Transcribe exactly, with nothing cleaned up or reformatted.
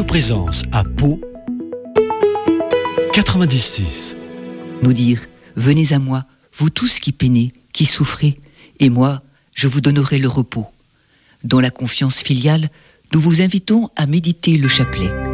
Présence à Pau, quatre-vingt-dix-six. Nous dire, venez à moi, vous tous qui peinez, qui souffrez, et moi, je vous donnerai le repos. Dans la confiance filiale, nous vous invitons à méditer le chapelet.